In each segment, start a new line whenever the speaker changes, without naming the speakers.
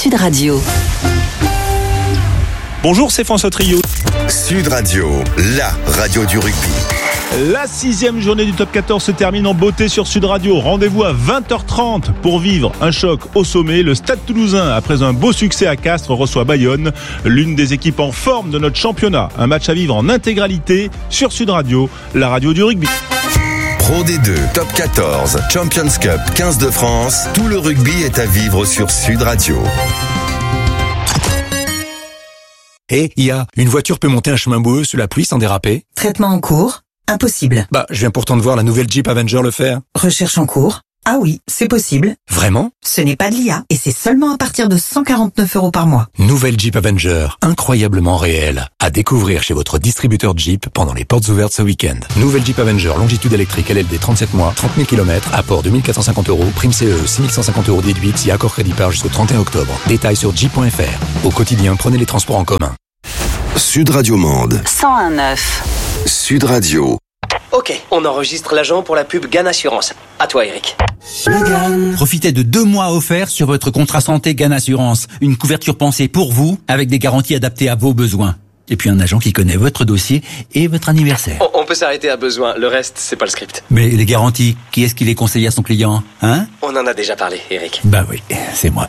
Sud Radio.
Bonjour, c'est François Trio.
Sud Radio, la radio du rugby.
La 6e journée du Top 14 se termine en beauté sur Sud Radio. Rendez-vous à 20h30 pour vivre un choc au sommet. Le Stade Toulousain, après un beau succès à Castres, reçoit Bayonne, l'une des équipes en forme de notre championnat. Un match à vivre en intégralité sur Sud Radio, la radio du rugby.
Pro D2, Top 14, Champions Cup, 15 de France. Tout le rugby est à vivre sur Sud Radio.
Ia, une voiture peut monter un chemin boueux sous la pluie sans déraper?
Traitement en cours? Impossible.
Je viens pourtant de voir la nouvelle Jeep Avenger le faire.
Recherche en cours? Ah oui, c'est possible.
Vraiment?
Ce n'est pas de l'IA et c'est seulement à partir de 149 € par mois.
Nouvelle Jeep Avenger, incroyablement réelle. À découvrir chez votre distributeur Jeep pendant les portes ouvertes ce week-end. Nouvelle Jeep Avenger, longitude électrique LLD 37 mois, 30 000 km, apport 2450 €, prime CE 6150 € déduite si accord crédit par jusqu'au 31 octobre. Détails sur jeep.fr. Au quotidien, prenez les transports en commun.
Sud Radio Mende.
101.9.
Sud Radio.
Ok, on enregistre l'agent pour la pub GAN Assurance. À toi, Eric.
Profitez de 2 mois offerts sur votre contrat santé GAN Assurance. Une couverture pensée pour vous, avec des garanties adaptées à vos besoins. Et puis un agent qui connaît votre dossier et votre anniversaire.
On peut s'arrêter à besoin, le reste, c'est pas le script.
Mais les garanties, qui est-ce qui les conseille à son client, hein?
On en a déjà parlé, Eric.
Oui, c'est moi.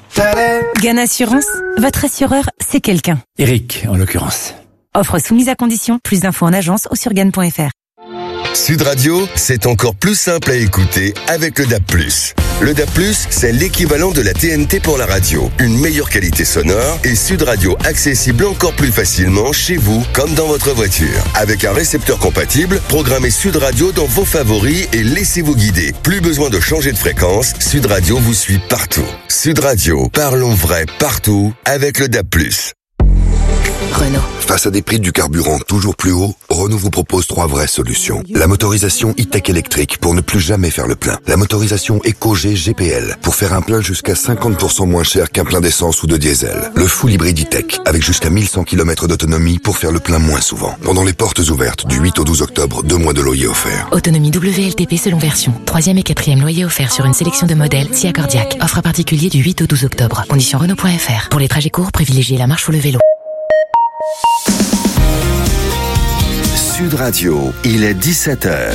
GAN Assurance, votre assureur, c'est quelqu'un.
Eric, en l'occurrence.
Offre soumise à condition, plus d'infos en agence ou sur GAN.fr.
Sud Radio, c'est encore plus simple à écouter avec le DAB+. Le DAB+, c'est l'équivalent de la TNT pour la radio. Une meilleure qualité sonore et Sud Radio accessible encore plus facilement chez vous comme dans votre voiture. Avec un récepteur compatible, programmez Sud Radio dans vos favoris et laissez-vous guider. Plus besoin de changer de fréquence, Sud Radio vous suit partout. Sud Radio, parlons vrai partout avec le DAB+.
Renault.
Face à des prix du carburant toujours plus hauts, Renault vous propose 3 vraies solutions. La motorisation e-tech électrique pour ne plus jamais faire le plein. La motorisation EcoG GPL pour faire un plein jusqu'à 50% moins cher qu'un plein d'essence ou de diesel. Le full hybride e-tech avec jusqu'à 1100 km d'autonomie pour faire le plein moins souvent. Pendant les portes ouvertes du 8 au 12 octobre, 2 mois de loyer offerts.
Autonomie WLTP selon version. 3e et 4e loyer offert sur une sélection de modèles si accordiaque. Offre particulier du 8 au 12 octobre. Conditions Renault.fr. Pour les trajets courts, privilégiez la marche ou le vélo.
Sud Radio, il est 17h.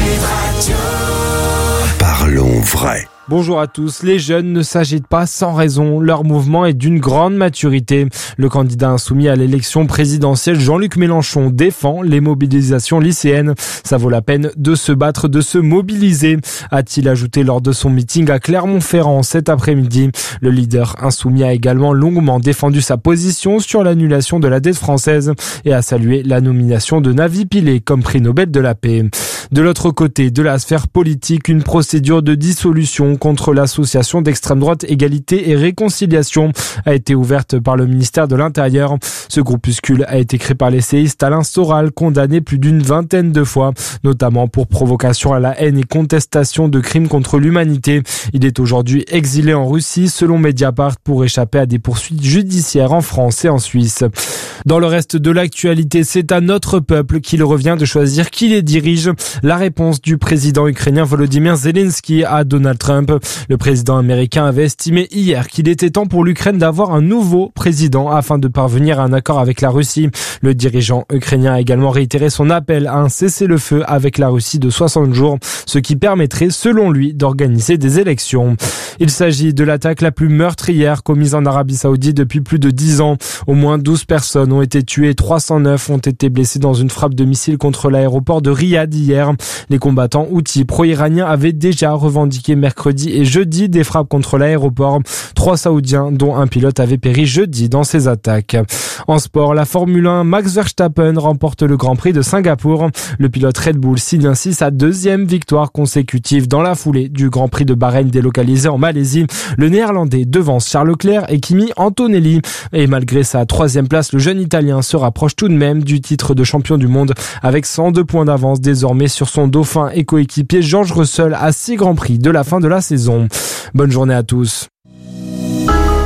Parlons vrai.
Bonjour à tous. Les jeunes ne s'agitent pas sans raison. Leur mouvement est d'une grande maturité. Le candidat insoumis à l'élection présidentielle, Jean-Luc Mélenchon, défend les mobilisations lycéennes. Ça vaut la peine de se battre, de se mobiliser, a-t-il ajouté lors de son meeting à Clermont-Ferrand cet après-midi. Le leader insoumis a également longuement défendu sa position sur l'annulation de la dette française et a salué la nomination de Navi Pillay comme prix Nobel de la paix. De l'autre côté de la sphère politique, une procédure de dissolution contre l'association d'extrême droite Égalité et Réconciliation a été ouverte par le ministère de l'Intérieur. Ce groupuscule a été créé par l'essayiste Alain Soral, condamné plus d'une vingtaine de fois, notamment pour provocation à la haine et contestation de crimes contre l'humanité. Il est aujourd'hui exilé en Russie, selon Mediapart, pour échapper à des poursuites judiciaires en France et en Suisse. Dans le reste de l'actualité, c'est à notre peuple qu'il revient de choisir qui les dirige. La réponse du président ukrainien Volodymyr Zelensky à Donald Trump. Le président américain avait estimé hier qu'il était temps pour l'Ukraine d'avoir un nouveau président afin de parvenir à un accord avec la Russie. Le dirigeant ukrainien a également réitéré son appel à un cessez-le-feu avec la Russie de 60 jours, ce qui permettrait, selon lui, d'organiser des élections. Il s'agit de l'attaque la plus meurtrière commise en Arabie Saoudite depuis plus de 10 ans. Au moins 12 personnes ont été tuées, 309 ont été blessées dans une frappe de missile contre l'aéroport de Riyad hier. Les combattants houthis pro-iraniens avaient déjà revendiqué mercredi et jeudi des frappes contre l'aéroport. 3 Saoudiens, dont un pilote, avaient péri jeudi dans ces attaques. En sport, la Formule 1, Max Verstappen remporte le Grand Prix de Singapour. Le pilote Red Bull signe ainsi sa 2e victoire consécutive dans la foulée du Grand Prix de Bahreïn délocalisé en Malaisie. Le Néerlandais devance Charles Leclerc et Kimi Antonelli. Et malgré sa 3e place, le jeune Italien se rapproche tout de même du titre de champion du monde avec 102 points d'avance désormais sur son dauphin et coéquipier George Russell à 6 Grands Prix de la fin de la saison. Bonne journée à tous.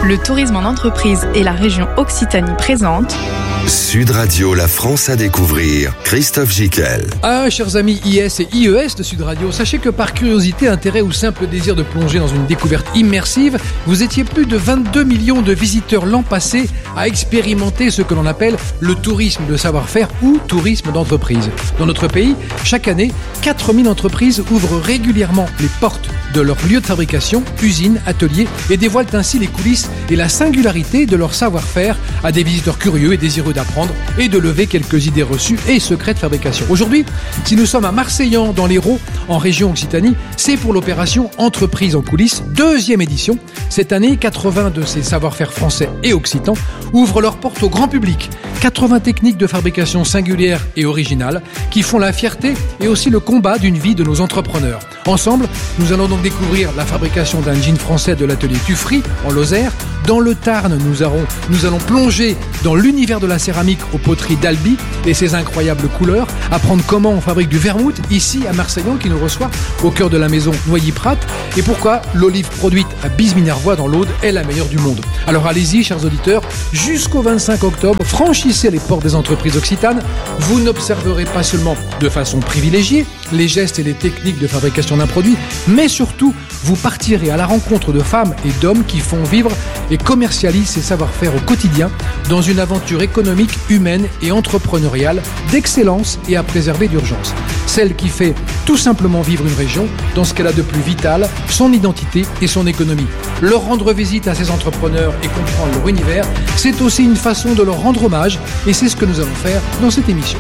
Le tourisme en entreprise et la région Occitanie présente
Sud Radio, la France à découvrir. Christophe Gicquel.
Ah, chers amis IS et IES de Sud Radio, sachez que par curiosité, intérêt ou simple désir de plonger dans une découverte immersive, vous étiez plus de 22 millions de visiteurs l'an passé à expérimenter ce que l'on appelle le tourisme de savoir-faire ou tourisme d'entreprise. Dans notre pays, chaque année, 4000 entreprises ouvrent régulièrement les portes de leur lieu de fabrication, usines, ateliers et dévoilent ainsi les coulisses et la singularité de leur savoir-faire à des visiteurs curieux et désireux d'apprendre et de lever quelques idées reçues et secrets de fabrication. Aujourd'hui, si nous sommes à Marseillan, dans l'Hérault, en région Occitanie, c'est pour l'opération Entreprise en coulisses, 2e édition. Cette année, 80 de ces savoir-faire français et occitans ouvrent leurs portes au grand public. 80 techniques de fabrication singulières et originales qui font la fierté et aussi le combat d'une vie de nos entrepreneurs. Ensemble, nous allons donc découvrir la fabrication d'un jean français de l'atelier Tuffry en Lozère. Dans le Tarn, nous allons plonger dans l'univers de la céramique aux poteries d'Albi et ses incroyables couleurs, apprendre comment on fabrique du vermouth ici à Marseillan qui nous reçoit au cœur de la maison Noilly-Prat et pourquoi l'olive produite à Bise-Minervois dans l'Aude est la meilleure du monde. Alors allez-y, chers auditeurs, jusqu'au 25 octobre, franchissez les portes des entreprises occitanes. Vous n'observerez pas seulement de façon privilégiée les gestes et les techniques de fabrication d'un produit, mais surtout, vous partirez à la rencontre de femmes et d'hommes qui font vivre et commercialisent ces savoir-faire au quotidien dans une aventure économique, humaine et entrepreneuriale d'excellence et à préserver d'urgence. Celle qui fait tout simplement vivre une région dans ce qu'elle a de plus vital, son identité et son économie. Leur rendre visite à ces entrepreneurs et comprendre leur univers, c'est aussi une façon de leur rendre hommage et c'est ce que nous allons faire dans cette émission.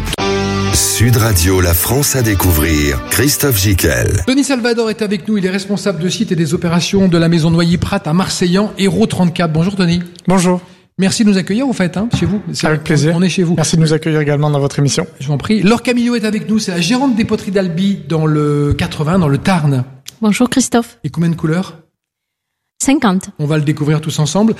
Sud Radio, la France à découvrir. Christophe Gicquel.
Denis Salvador est avec nous, il est responsable de site et des opérations de la maison Noilly-Prat à Marseillan, Hérault 34. Bonjour Denis.
Bonjour.
Merci de nous accueillir au fait, chez vous.
Avec plaisir.
On est chez vous.
Merci de nous accueillir également dans votre émission.
Je vous en prie. Laure Camillo est avec nous, c'est la gérante des poteries d'Albi dans le 80, dans le Tarn.
Bonjour Christophe.
Et combien de couleurs ?
50.
On va le découvrir tous ensemble.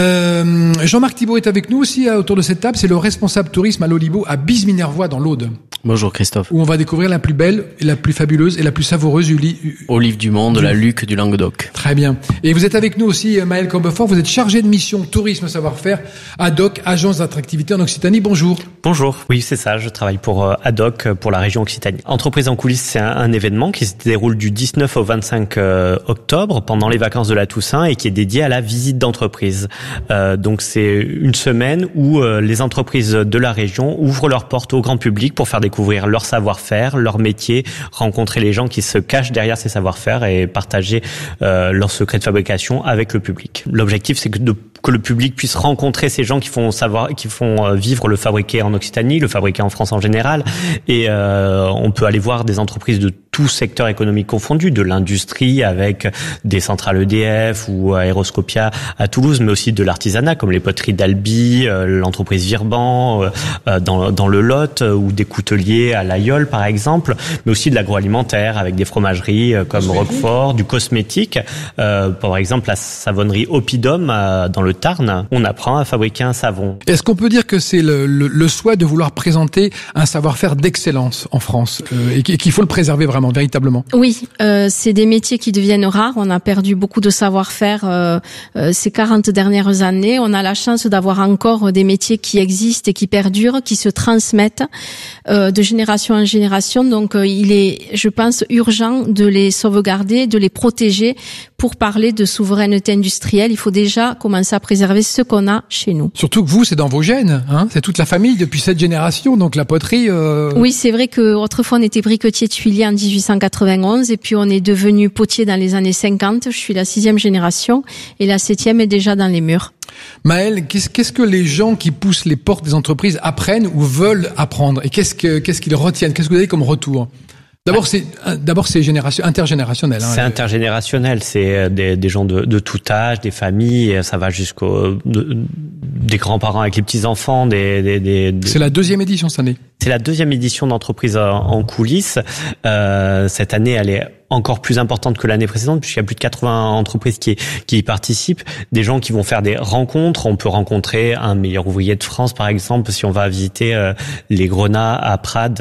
Jean-Marc Thibault est avec nous aussi autour de cette table. C'est le responsable tourisme à l'Olibo à Bise-Minervois dans l'Aude.
Bonjour Christophe.
Où on va découvrir la plus belle, et la plus fabuleuse et la plus savoureuse
olive du monde, la Luc du Languedoc.
Très bien. Et vous êtes avec nous aussi Maëlle Combefort. Vous êtes chargé de mission tourisme savoir-faire ADOC, agence d'attractivité en Occitanie. Bonjour.
Bonjour. Oui, c'est ça. Je travaille pour ADOC pour la région Occitanie. Entreprise en coulisses, c'est un événement qui se déroule du 19 au 25 octobre pendant les vacances de la Toussaint et qui est dédié à la visite d'entreprise. Donc c'est une semaine où les entreprises de la région ouvrent leurs portes au grand public pour faire découvrir leur savoir-faire, leur métier, rencontrer les gens qui se cachent derrière ces savoir-faire et partager leurs secrets de fabrication avec le public. L'objectif, c'est que le public puisse rencontrer ces gens qui font vivre le fabriqué en Occitanie, le fabriqué en France en général. Et on peut aller voir des entreprises de tout secteur économique confondu, de l'industrie avec des centrales EDF ou Aéroscopia à Toulouse, mais aussi de l'artisanat comme les poteries d'Albi, l'entreprise Virban dans le Lot ou des couteliers à l'Aïol par exemple, mais aussi de l'agroalimentaire avec des fromageries comme Roquefort, du cosmétique, par exemple la savonnerie Oppidum dans le Tarn. On apprend à fabriquer un savon.
Est-ce qu'on peut dire que c'est le souhait de vouloir présenter un savoir-faire d'excellence en France et qu'il faut le préserver vraiment, véritablement?
Oui, c'est des métiers qui deviennent rares. On a perdu beaucoup de savoir-faire ces 40 dernières années. On a la chance d'avoir encore des métiers qui existent et qui perdurent, qui se transmettent de génération en génération. Donc il est, je pense, urgent de les sauvegarder, de les protéger. Pour parler de souveraineté industrielle, il faut déjà commencer à préserver ce qu'on a chez nous.
Surtout que vous, c'est dans vos gènes, hein, c'est toute la famille depuis 7 générations, donc la poterie...
Oui, c'est vrai que autrefois on était briquetier tuilier en 1891 et puis on est devenu potier dans les années 50. Je suis la 6e génération et la 7e est déjà dans les murs.
Maëlle, qu'est-ce que les gens qui poussent les portes des entreprises apprennent ou veulent apprendre et qu'est-ce qu'ils retiennent? Qu'est-ce que vous avez comme retour? D'abord, c'est intergénérationnel.
C'est intergénérationnel. C'est des gens de tout âge, des familles. Ça va jusqu'au des grands-parents avec les petits-enfants.
C'est la 2e édition cette année.
C'est la deuxième édition d'Entreprise en coulisses. Cette année, elle est encore plus importante que l'année précédente, puisqu'il y a plus de 80 entreprises qui y participent, des gens qui vont faire des rencontres. On peut rencontrer un meilleur ouvrier de France, par exemple, si on va visiter les Grenats à Prades.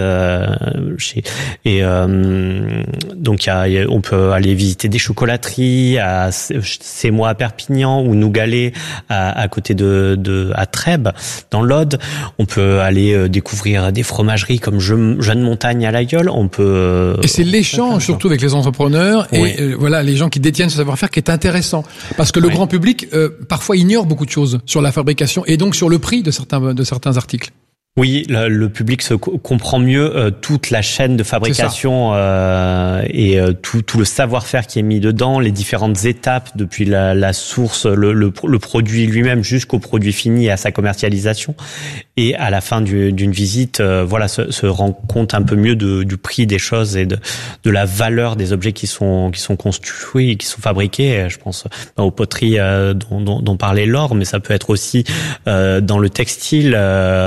Donc on peut aller visiter des chocolateries C'est moi à Perpignan ou Nougalet à côté à Trèbes, dans l'Aude. On peut aller découvrir des fromageries comme Jeune Montagne à l'Aïeul. On peut
et c'est l'échange surtout avec les entrepreneurs et voilà les gens qui détiennent ce savoir-faire qui est intéressant parce que le grand public parfois ignore beaucoup de choses sur la fabrication et donc sur le prix de certains articles.
Oui, le public comprend mieux toute la chaîne de fabrication et tout le savoir-faire qui est mis dedans, les différentes étapes depuis la source, le produit lui-même jusqu'au produit fini et à sa commercialisation. Et à la fin d'une visite, se rend compte un peu mieux du prix des choses et de la valeur des objets qui sont construits et qui sont fabriqués. Je pense aux poteries dont parlait Laure, mais ça peut être aussi dans le textile.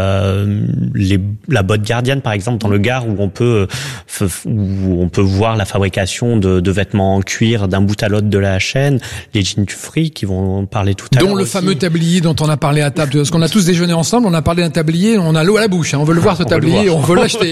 La botte gardienne par exemple dans le Gard où on peut voir la fabrication de vêtements en cuir d'un bout à l'autre de la chaîne, les jeans Free qui vont parler tout à l'heure.
Dont le fameux tablier dont on a parlé à table, parce qu'on a tous déjeuné ensemble, on a parlé d'un tablier, on a l'eau à la bouche, on veut le voir ce tablier, on veut l'acheter.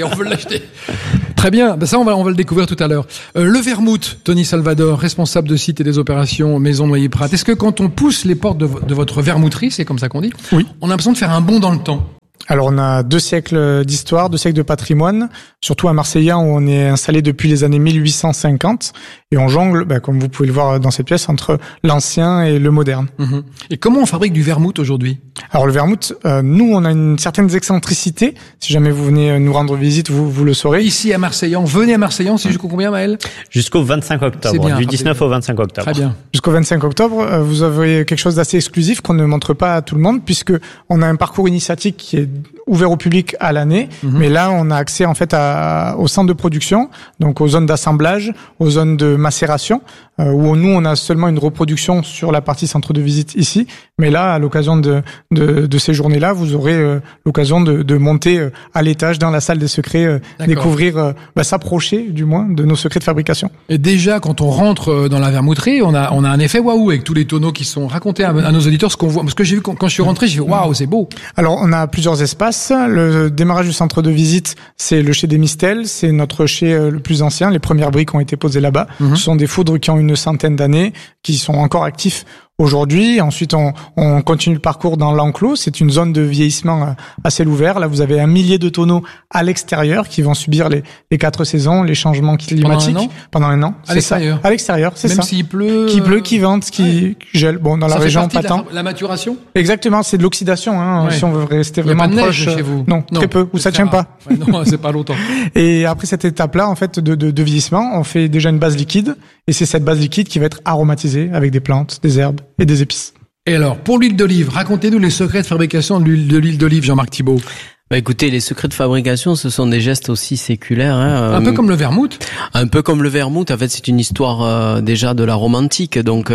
Très bien, ça on va le découvrir tout à l'heure. Le vermouth, Tony Salvador, responsable de site et des opérations Maison Noyer Prat. Est-ce que quand on pousse les portes de votre vermouterie, c'est comme ça qu'on dit,
oui,
on a l'impression de faire un bond dans le temps?
Alors on a 2 siècles d'histoire, 2 siècles de patrimoine, surtout à Marseillan où on est installé depuis les années 1850 et on jongle, comme vous pouvez le voir dans cette pièce, entre l'ancien et le moderne.
Mmh. Et comment on fabrique du vermouth aujourd'hui?
Alors le vermouth, nous on a une certaine excentricité, si jamais vous venez nous rendre visite, vous le saurez.
Ici à Marseillan, venez à Marseillan, c'est jusqu'au combien Maël?
Jusqu'au 25 octobre,
bien,
du 19 au 25 octobre.
Très bien.
Jusqu'au 25 octobre, vous avez quelque chose d'assez exclusif qu'on ne montre pas à tout le monde puisque on a un parcours initiatique qui est ouvert au public à l'année, mais là on a accès en fait au centre de production, donc aux zones d'assemblage, aux zones de macération, où nous on a seulement une reproduction sur la partie centre de visite ici, mais là à l'occasion de ces journées-là, vous aurez l'occasion de monter à l'étage dans la salle des secrets, découvrir, s'approcher du moins de nos secrets de fabrication.
Et déjà quand on rentre dans la vermouterie, on a un effet waouh avec tous les tonneaux qui sont racontés à nos auditeurs, ce qu'on voit, parce que j'ai vu quand je suis rentré, j'ai fait waouh, c'est beau.
Alors on a plusieurs espaces. Le démarrage du centre de visite, c'est le chai des Mistels, c'est notre chai le plus ancien. Les premières briques ont été posées là-bas. Ce sont des foudres qui ont une centaine d'années, qui sont encore actifs aujourd'hui. Ensuite, on continue le parcours dans l'enclos. C'est une zone de vieillissement à ciel ouvert. Là, vous avez 1 millier de tonneaux à l'extérieur qui vont subir les 4 saisons, les changements climatiques. Pendant un an.
À l'extérieur.
À l'extérieur, c'est ça.
Même s'il pleut.
Qui pleut, qui vente, qui gèle. Bon, dans la région, pas tant.
La maturation?
Exactement, c'est de l'oxydation, Si on veut rester vraiment proche.
Chez vous.
Non, très peu. Ou ça tient pas.
Ouais, non, c'est pas longtemps.
Et après cette étape-là, en fait, de vieillissement, on fait déjà une base liquide. Et c'est cette base liquide qui va être aromatisée avec des plantes, des herbes et des épices.
Et alors, pour l'huile d'olive, racontez-nous les secrets de fabrication de l'huile d'olive, Jean-Marc Thibault.
Écoutez, les secrets de fabrication, ce sont des gestes aussi séculaires.
Un peu comme le vermouth.
Un peu comme le vermouth. En fait, c'est une histoire déjà de la Rome antique. Donc,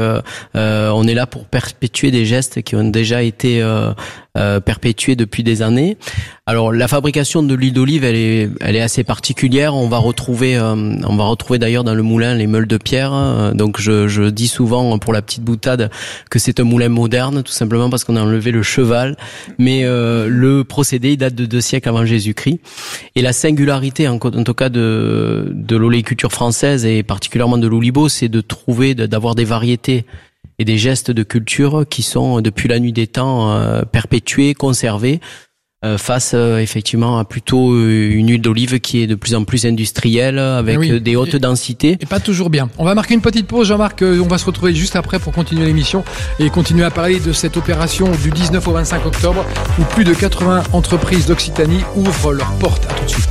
on est là pour perpétuer des gestes qui ont déjà été perpétués depuis des années. Alors, la fabrication de l'huile d'olive, elle est assez particulière. On va retrouver d'ailleurs dans le moulin les meules de pierre. Donc, je dis souvent pour la petite boutade que c'est un moulin moderne, tout simplement parce qu'on a enlevé le cheval. Mais le procédé, il date de 2 siècles avant Jésus-Christ. Et la singularité, en tout cas de l'oléiculture française et particulièrement de l'olibo, c'est d'avoir des variétés et des gestes de culture qui sont depuis la nuit des temps perpétués, conservés. Face effectivement à plutôt une huile d'olive qui est de plus en plus industrielle avec des hautes densités.
Et pas toujours bien. On va marquer une petite pause, Jean-Marc. On va se retrouver juste après pour continuer l'émission et continuer à parler de cette opération du 19 au 25 octobre où plus de 80 entreprises d'Occitanie ouvrent leurs portes. À tout de suite.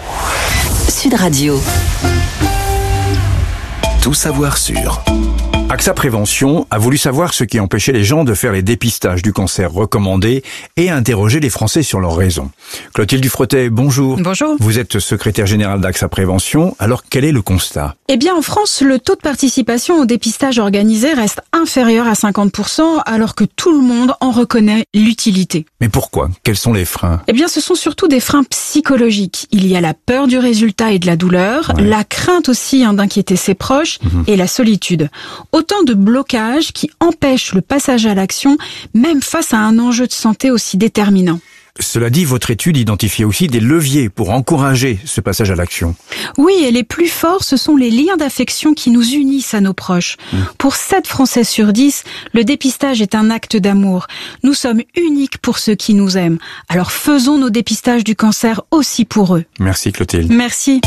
Sud Radio.
Tout savoir sur AXA Prévention a voulu savoir ce qui empêchait les gens de faire les dépistages du cancer recommandés et a interrogé les Français sur leurs raisons. Clotilde Dufretet, bonjour.
Bonjour.
Vous êtes secrétaire générale d'AXA Prévention. Alors, quel est le constat ?
Eh bien, en France, le taux de participation au dépistage organisé reste inférieur à 50%, alors que tout le monde en reconnaît l'utilité.
Mais pourquoi ? Quels sont les freins ?
Eh bien, ce sont surtout des freins psychologiques. Il y a la peur du résultat et de la douleur, la crainte aussi d'inquiéter ses proches et la solitude. Autant de blocages qui empêchent le passage à l'action, même face à un enjeu de santé aussi déterminant.
Cela dit, votre étude identifie aussi des leviers pour encourager ce passage à l'action.
Oui, et les plus forts, ce sont les liens d'affection qui nous unissent à nos proches. Pour 7 Français sur 10, le dépistage est un acte d'amour. Nous sommes uniques pour ceux qui nous aiment. Alors faisons nos dépistages du cancer aussi pour eux.
Merci Clotilde.
Merci.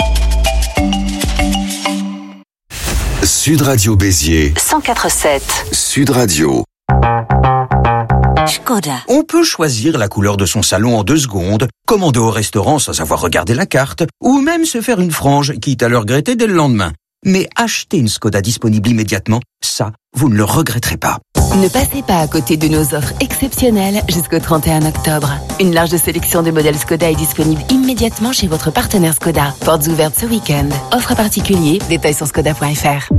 Sud Radio Béziers
104.7.
Sud Radio.
Škoda. On peut choisir la couleur de son salon en 2 secondes, commander au restaurant sans avoir regardé la carte, ou même se faire une frange, quitte à le regretter dès le lendemain. Mais acheter une Škoda disponible immédiatement, ça, vous ne le regretterez pas.
Ne passez pas à côté de nos offres exceptionnelles jusqu'au 31 octobre. Une large sélection de modèles Škoda est disponible immédiatement chez votre partenaire Škoda. Portes ouvertes ce week-end. Offre à particulier, détails sur škoda.fr.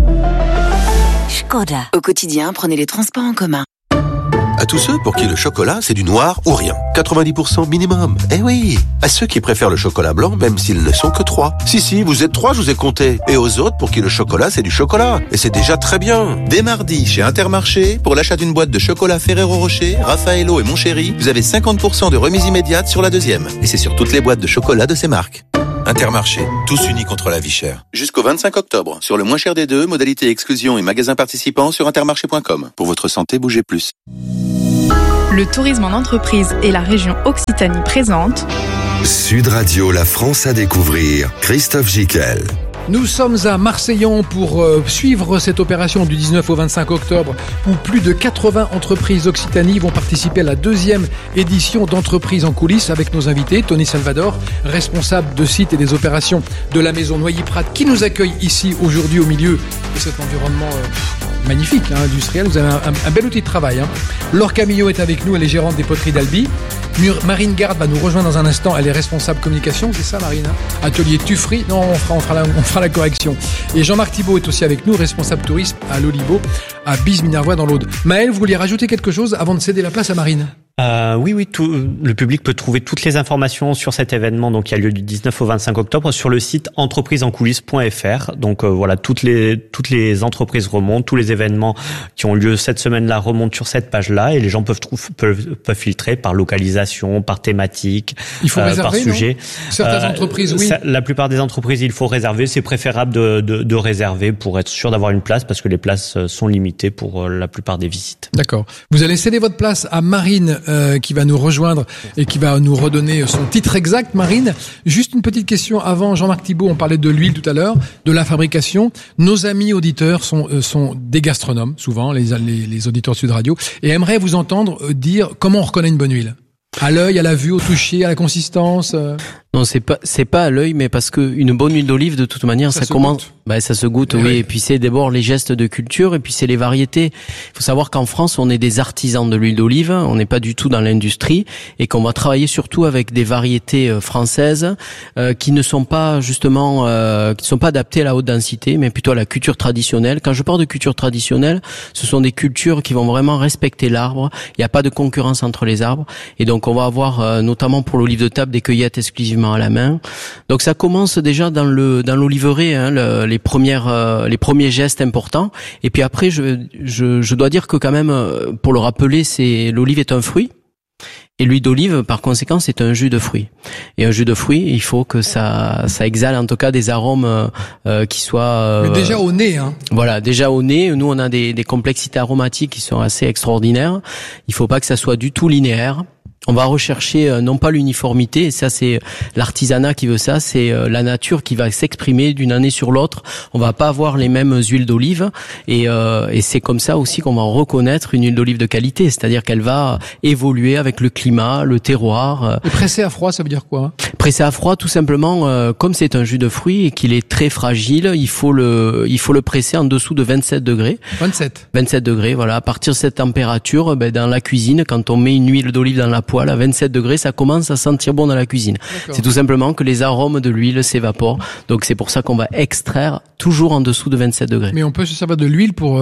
Škoda.
Au quotidien, prenez les transports en commun.
À tous ceux pour qui le chocolat, c'est du noir ou rien. 90% minimum. Eh oui. À ceux qui préfèrent le chocolat blanc, même s'ils ne sont que 3. Si, vous êtes 3, je vous ai compté. Et aux autres pour qui le chocolat, c'est du chocolat. Et c'est déjà très bien.
Dès mardi, chez Intermarché, pour l'achat d'une boîte de chocolat Ferrero Rocher, Raffaello et Montchéri, vous avez 50% de remise immédiate sur la deuxième. Et c'est sur toutes les boîtes de chocolat de ces marques. Intermarché, tous unis contre la vie chère. Jusqu'au 25 octobre, sur le moins cher des 2, modalité exclusion et magasins participants sur intermarché.com. Pour votre santé, bougez plus.
Le tourisme en entreprise et la région Occitanie présente
Sud Radio, la France à découvrir. Christophe Gicquel.
Nous sommes à Marseillon pour suivre cette opération du 19 au 25 octobre où plus de 80 entreprises Occitanie vont participer à la 2e édition d'Entreprises en coulisses avec nos invités. Tony Salvador, responsable de site et des opérations de la maison Noilly-Prat qui nous accueille ici aujourd'hui au milieu de cet environnement magnifique, industriel. Vous avez un bel outil de travail. Laure Camillo est avec nous, elle est gérante des poteries d'Albi. Marine Garde va nous rejoindre dans un instant, elle est responsable communication, c'est ça Marine Atelier Tuffry, non on fera la correction. Et Jean-Marc Thibault est aussi avec nous, responsable tourisme à l'Olivo, à Bise-Minervois dans l'Aude. Maël, vous vouliez rajouter quelque chose avant de céder la place à Marine ?
Oui, le public peut trouver toutes les informations sur cet événement, donc qui a lieu du 19 au 25 octobre sur le site entrepriseencoulisses.fr. Donc voilà, toutes les entreprises remontent, tous les événements qui ont lieu cette semaine-là remontent sur cette page-là et les gens peuvent filtrer par localisation, par thématique,
il faut réserver,
par sujet.
Certaines entreprises, oui.
La plupart des entreprises, il faut réserver. C'est préférable de réserver pour être sûr d'avoir une place parce que les places sont limitées pour la plupart des visites.
D'accord. Vous allez céder votre place à Marine qui va nous rejoindre et qui va nous redonner son titre exact. Marine, juste une petite question avant. Jean-Marc Thibault, on parlait de l'huile tout à l'heure, de la fabrication. Nos amis auditeurs sont des gastronomes, souvent, les auditeurs de Sud Radio, et aimeraient vous entendre dire comment on reconnaît une bonne huile. À l'œil, à la vue, au toucher, à la consistance.
Non, c'est pas à l'œil, mais parce que une bonne huile d'olive, de toute manière, ça commence. Ça se goûte, oui. Et puis c'est d'abord les gestes de culture, et puis c'est les variétés. Il faut savoir qu'en France, on est des artisans de l'huile d'olive. On n'est pas du tout dans l'industrie, et qu'on va travailler surtout avec des variétés françaises qui ne sont pas justement, qui ne sont pas adaptées à la haute densité, mais plutôt à la culture traditionnelle. Quand je parle de culture traditionnelle, ce sont des cultures qui vont vraiment respecter l'arbre. Il n'y a pas de concurrence entre les arbres, et donc on va avoir notamment pour l'olive de table des cueillettes exclusivement à la main. Donc ça commence déjà dans l'oliveraie, les premiers gestes importants. Et puis après, je dois dire que quand même, pour le rappeler, l'olive est un fruit. Et l'huile d'olive, par conséquent, c'est un jus de fruits. Et un jus de fruits, il faut que ça exhale en tout cas des arômes qui soient...
Mais déjà au nez,
Voilà, déjà au nez. Nous, on a des complexités aromatiques qui sont assez extraordinaires. Il faut pas que ça soit du tout linéaire. On va rechercher non pas l'uniformité, et ça c'est l'artisanat qui veut ça, c'est la nature qui va s'exprimer d'une année sur l'autre. On va pas avoir les mêmes huiles d'olive, et c'est comme ça aussi qu'on va reconnaître une huile d'olive de qualité, c'est-à-dire qu'elle va évoluer avec le climat, le terroir.
Et pressé à froid, ça veut dire quoi?
Pressé à froid, tout simplement, comme c'est un jus de fruits et qu'il est très fragile, il faut le presser en dessous de 27 degrés. 27 degrés, voilà. À partir de cette température, dans la cuisine, quand on met une huile d'olive dans la poêle à 27 degrés, ça commence à sentir bon dans la cuisine. D'accord. C'est tout simplement que les arômes de l'huile s'évaporent. Donc c'est pour ça qu'on va extraire toujours en dessous de 27 degrés.
Mais on peut se servir de l'huile pour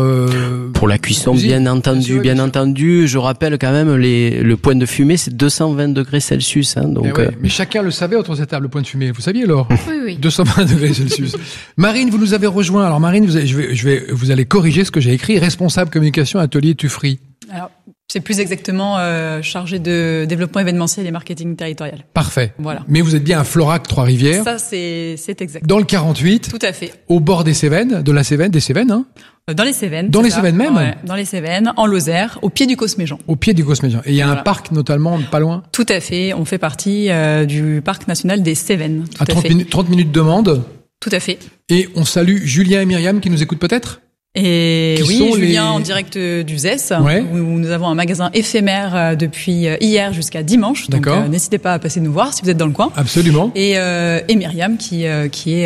la cuisson, bien entendu. Je rappelle quand même le point de fumée, c'est 220 degrés Celsius. Donc,
mais chacun le savait autour de cette table, le point de fumée. Vous saviez, Laure?
Oui.
220 degrés Celsius. Marine, vous nous avez rejoint. Alors Marine, vous allez corriger ce que j'ai écrit. Responsable communication atelier Tuffry.
Alors, c'est plus exactement chargé de développement événementiel et marketing territorial.
Parfait.
Voilà.
Mais vous êtes bien à Florac, Trois-Rivières.
Ça, c'est exact.
Dans le 48.
Tout à fait.
Au bord des Cévennes, des Cévennes, hein.
Dans les Cévennes.
Dans les Cévennes même?
Ouais, dans les Cévennes, en Lozère, au pied du Cosméjean.
Au pied du Cosméjean. Et il y a un parc notamment pas loin?
Tout à fait. On fait partie du parc national des Cévennes.
À 30 minutes de Mende.
Tout à fait.
Et on salue Julien et Myriam qui nous écoutent peut-être?
Et oui, Julien en direct du ZES, où nous avons un magasin éphémère depuis hier jusqu'à dimanche. Donc n'hésitez pas à passer nous voir si vous êtes dans le coin.
Absolument.
Et Myriam qui est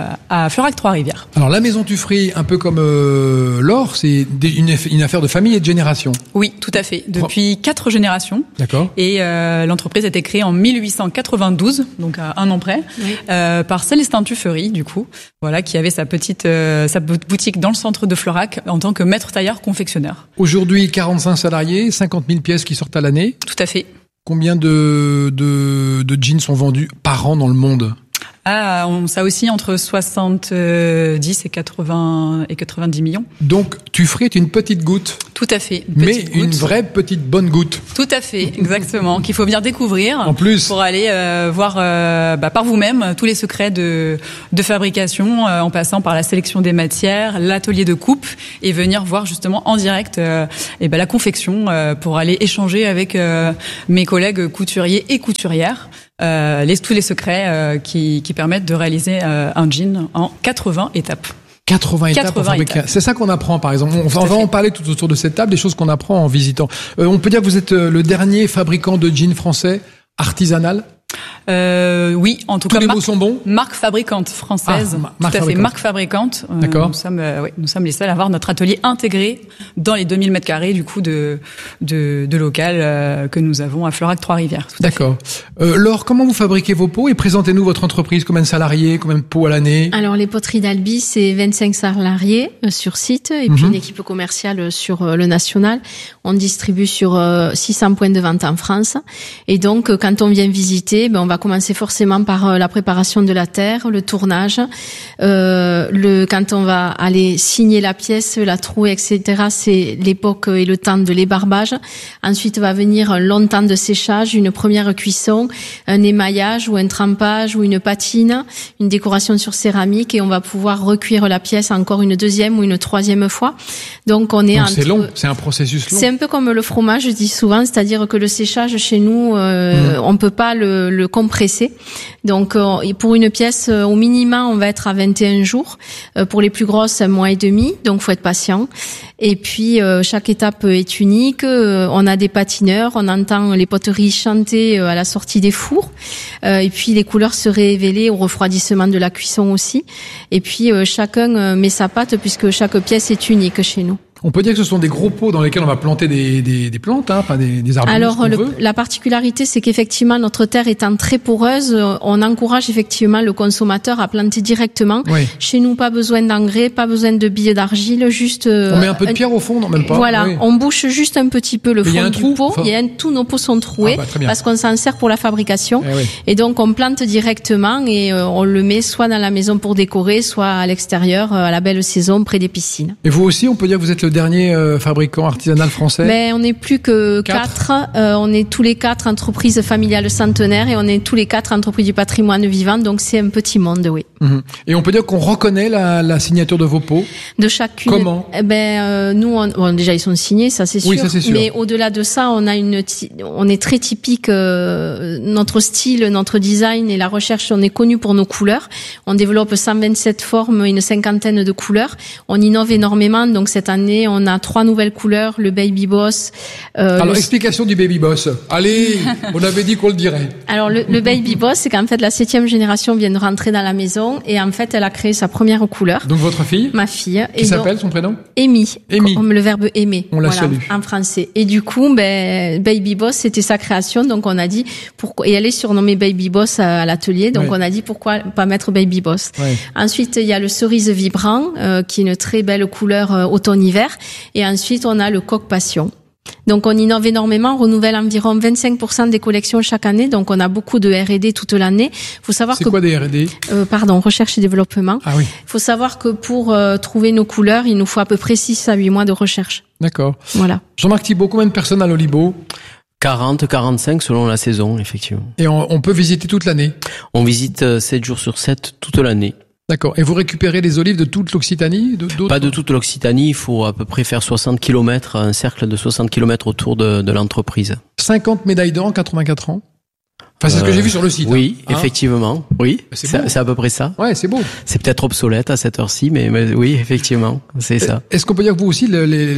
à Florac Trois-Rivières.
Alors la maison Tuffry, un peu comme Laure, c'est une affaire de famille et de génération.
Oui, tout à fait. Depuis 4 générations.
D'accord.
Et l'entreprise a été créée en 1892, donc à un an près, par Célestin Tuffry, du coup, voilà, qui avait sa boutique dans le centre de Florac en tant que maître tailleur confectionneur.
Aujourd'hui, 45 salariés, 50 000 pièces qui sortent à l'année.
Tout à fait.
Combien de jeans sont vendus par an dans le monde?
Ça aussi entre 70 et 90 millions.
Donc, Tuffry est une petite goutte.
Tout à fait.
Une vraie petite bonne goutte.
Tout à fait, exactement. Qu'il faut bien découvrir.
En plus.
Pour aller voir par vous-même tous les secrets de fabrication, en passant par la sélection des matières, l'atelier de coupe, et venir voir justement en direct la confection pour aller échanger avec mes collègues couturiers et couturières. Tous les secrets qui permettent de réaliser un jean en 80 étapes.
80 étapes pour fabriquer. C'est ça qu'on apprend, par exemple. On va en parler tout autour de cette table, des choses qu'on apprend en visitant. On peut dire que vous êtes le dernier fabricant de jeans français artisanal?
Oui, en tout cas.
Tous les mots sont bons.
Marque fabricante française. Tout à fait, marque fabricante.
D'accord.
Nous sommes les seuls à avoir notre atelier intégré dans les 2000 mètres carrés, du coup, de local, que nous avons à Florac Trois-Rivières.
D'accord. Laure, comment vous fabriquez vos pots et présentez-nous votre entreprise? Combien de salariés? Combien de pots à l'année?
Alors, les poteries d'Albi, c'est 25 salariés sur site et puis une équipe commerciale sur le national. On distribue sur 600 points de vente en France. Et donc, quand on vient visiter, on va commencer forcément par la préparation de la terre, le tournage, quand on va aller signer la pièce, la trouer, etc. C'est l'époque et le temps de l'ébarbage. Ensuite va venir un long temps de séchage, une première cuisson, un émaillage ou un trempage ou une patine, une décoration sur céramique, et on va pouvoir recuire la pièce encore une deuxième ou une troisième fois. Donc
c'est long, c'est un processus long.
C'est un peu comme le fromage, je dis souvent, c'est-à-dire que le séchage chez nous, on peut pas le compresser. Donc pour une pièce au minimum, on va être à 21 jours. Pour les plus grosses, 1 mois et demi. Donc faut être patient. Et puis chaque étape est unique. On a des patineurs, on entend les poteries chanter à la sortie des fours. Et puis les couleurs se révéler au refroidissement de la cuisson aussi. Et puis chacun met sa patte puisque chaque pièce est unique chez nous.
On peut dire que ce sont des gros pots dans lesquels on va planter des plantes, enfin des arbustes.
Alors la particularité, c'est qu'effectivement notre terre étant très poreuse, on encourage effectivement le consommateur à planter directement. Oui. Chez nous, pas besoin d'engrais, pas besoin de billes d'argile, juste.
On met un peu de pierre au fond, non, même pas.
Voilà, on bouche juste un petit peu le fond du pot. Tous nos pots sont troués parce qu'on s'en sert pour la fabrication. Et donc on plante directement et on le met soit dans la maison pour décorer, soit à l'extérieur à la belle saison près des piscines.
Et vous aussi, on peut dire que vous êtes le dernier fabricant artisanal français?
Mais on n'est plus que 4. On est tous les 4 entreprises familiales centenaires et on est tous les 4 entreprises du patrimoine vivant. Donc c'est un petit monde, oui.
Et on peut dire qu'on reconnaît la signature de vos pots?
De chacune.
Comment?
Nous, déjà ils sont signés, ça c'est sûr.
Oui, ça c'est sûr.
Mais au-delà de ça, on est très typique. Notre style, notre design et la recherche, on est connu pour nos couleurs. On développe 127 formes, une cinquantaine de couleurs. On innove énormément. Donc cette année, on a 3 nouvelles couleurs, le Baby Boss.
Alors explication du Baby Boss. Allez, on avait dit qu'on le dirait.
Alors le Baby Boss, c'est qu'en fait la 7e génération vient de rentrer dans la maison et en fait elle a créé sa première couleur.
Donc votre fille?
Ma fille.
Qui s'appelle son prénom?
Amy. Comme le verbe aimer.
On la salue.
En français. Et du coup, Baby Boss, c'était sa création. Donc on a dit pourquoi. Et elle est surnommée Baby Boss à l'atelier. Donc on a dit pourquoi pas mettre Baby Boss. Ensuite il y a le cerise vibrant qui est une très belle couleur automne-hiver. Et ensuite on a le coq passion. Donc on innove énormément, on renouvelle environ 25% des collections chaque année, donc on a beaucoup de R&D toute l'année. Faut savoir
c'est quoi des R&D?
Recherche et développement.
Ah oui.
Faut savoir que pour trouver nos couleurs, il nous faut à peu près 6 à 8 mois de recherche.
D'accord.
Voilà.
Jean-Marc Thibault, combien de personnes à l'Olibo?
40, 45 selon la saison, effectivement.
Et on peut visiter toute l'année?
On visite 7 jours sur 7 toute l'année.
D'accord. Et vous récupérez les olives de toute l'Occitanie?
Pas de toute l'Occitanie, il faut à peu près faire 60 km, un cercle de 60 km autour de l'entreprise.
50 médailles d'or en 84 ans? Enfin, c'est ce que j'ai vu sur le site.
Oui, effectivement. Oui, c'est à peu près ça.
Ouais, c'est beau.
C'est peut-être obsolète à cette heure-ci, mais oui, effectivement, c'est ça.
Est-ce qu'on peut dire que vous aussi,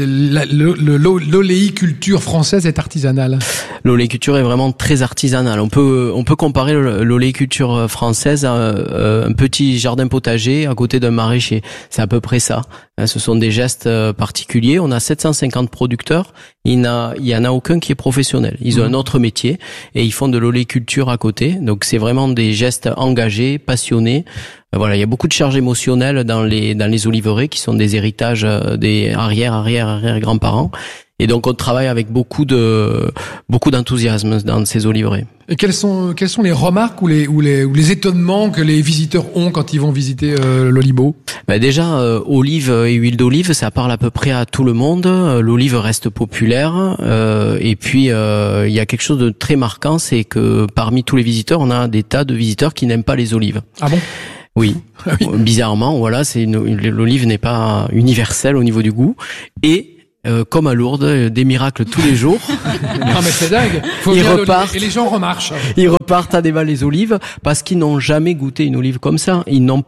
l'oléiculture française est artisanale?
L'oléiculture est vraiment très artisanale. On peut comparer l'oléiculture française à un petit jardin potager à côté d'un maraîcher. C'est à peu près ça. Ce sont des gestes particuliers. On a 750 producteurs. Il y en a aucun qui est professionnel. Ils ont un autre métier et ils font de l'oléiculture à côté. Donc c'est vraiment des gestes engagés, passionnés. Voilà, il y a beaucoup de charges émotionnelles dans les oliveraies qui sont des héritages des arrière-grands-parents. Et donc on travaille avec beaucoup d'enthousiasme dans ces oliveraies.
Et quelles sont les remarques ou les étonnements que les visiteurs ont quand ils vont visiter l'Olibo?
Déjà, olive et huile d'olive, ça parle à peu près à tout le monde. L'olive reste populaire. Et puis il y a quelque chose de très marquant, c'est que parmi tous les visiteurs, on a des tas de visiteurs qui n'aiment pas les olives.
Ah bon?
Oui. Bizarrement, voilà, l'olive n'est pas universelle au niveau du goût. Et comme à Lourdes, des miracles tous les jours.
Non mais c'est dingue. Et les gens remarchent.
Ils repartent à dévaler les olives parce qu'ils n'ont jamais goûté une olive comme ça. Ils ne